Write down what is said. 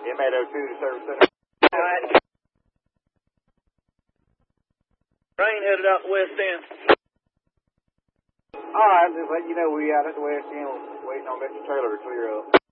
M802 to Service Center. All right. Rain headed out the west end. Alright, just let you know we out at the west end waiting on Mr. Taylor to clear up.